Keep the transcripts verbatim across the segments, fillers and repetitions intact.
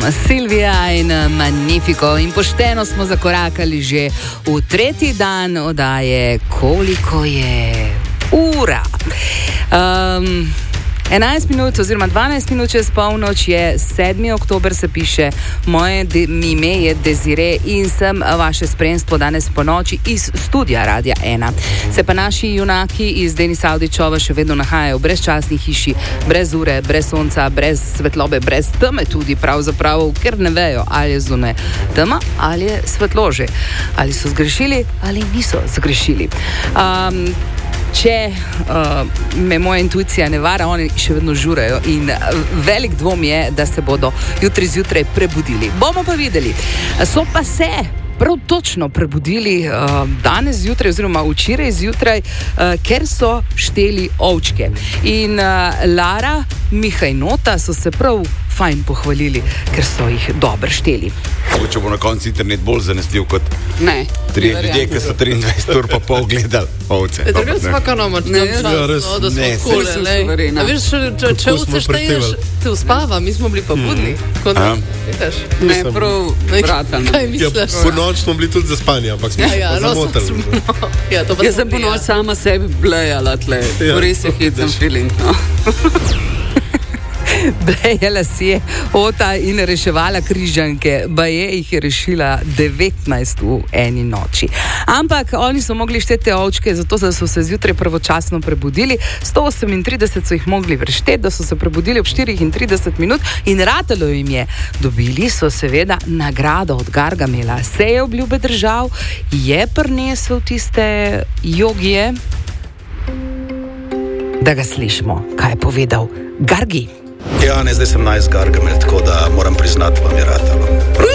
Silvija in Magnifico. In pošteno smo zakorakali že v tretji dan oddaje Koliko je ura. Um, enajst minut oziroma dvanajst minut čez polnoč je, sedmi oktober se piše, moje de, ime je Desire in sem vaše spremstvo danes po noči iz studia Radia ena. Se pa naši junaki iz Denisa Avdićova še vedno nahajajo v brezčasni hiši, brez ure, brez sonca, brez svetlobe, brez teme tudi pravzaprav, ker ne vejo, ali je zunaj tema ali je svetlo že. Ali so zgrešili ali niso zgrešili. Um, Če uh, me moja intuicija ne vara, oni še vedno žurajo in velik dvom je, da se bodo jutri zjutraj prebudili. Bomo pa videli. So pa se prav točno prebudili uh, danes zjutraj oziroma včeraj zjutraj, uh, ker so šteli ovčke. In uh, Lara, Miha in Nota so se prav fajn pohvalili, ker so jih dobro šteli. Če bo na koncu internet bolj zanesljiv kot ne, tri ljudje, ki so triindvajset ur pa pol gledali ovce. Je drugače svaka nomač, ne, da smo kule, ne. A viš, če ovce šteješ, te uspava, mi smo bili pa budni. Ne, prav vratan. Kaj misliš? Po noč smo bili tudi za spanje, ampak smo zamotali. Jaz sem po noč sama sebi blejala tle, res je hit sem feeling, no. Blejala si je Ota in reševala križanke, baje jih je rešila devetnajst v eni noči. Ampak oni so mogli šteti ovčke, zato so se zjutraj pravočasno prebudili. sto osemintrideset so jih mogli prešteti, da so se prebudili ob štiriintrideset minut in ratalo jim je. Dobili so seveda nagrado od Gargamela. Se je obljube držal, je prinesel tiste jogije. Da ga slišimo, kaj je povedal Gargi. Ja, ne, zdaj sem najs Gargamel, tako da moram priznati, vam je ratalo.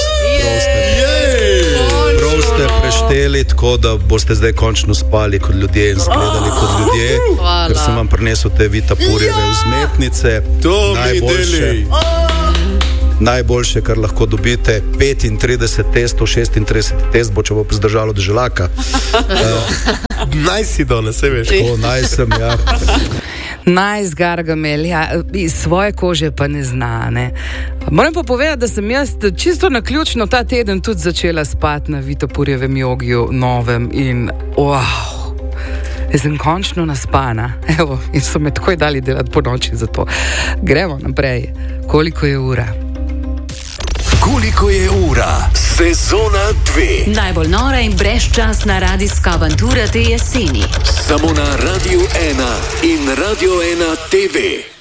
Prav ste prešteli, tako da boste zdaj končno spali kot ljudje in zgledali kot ljudje, Hvala. Ker sem vam prinesel te vitapurjeve vzmetnice. To najboljše, mi najboljše, kar lahko dobite, petintrideset testov, šestintrideset test bo, če bo zdržalo do želaka. uh, Naj si danes, se veš. Tako, naj sem, ja. Nice Gargamel, ja, iz svoje kože pa ne zna, ne. Moram pa povedati, da sem jaz čisto naključno ta teden tudi začela spati na Vitapurjevem jogiju novem in wow, jaz sem končno naspana, evo, in so me takoj dali delati po noči za to. Gremo naprej. Koliko je ura? Koliko je ura? Sezona dve. Najbolj nora in brezčasna radijska avantura te jeseni. Samo na Radio ena in Radio ena T V.